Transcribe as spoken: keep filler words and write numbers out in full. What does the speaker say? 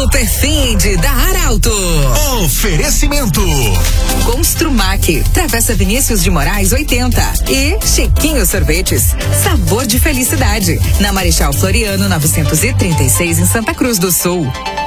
Super Find da Arauto. Oferecimento Construmac, Travessa Vinícius de Moraes oitenta e Chiquinho Sorvetes, sabor de felicidade, na Marechal Floriano novecentos e trinta e seis em Santa Cruz do Sul.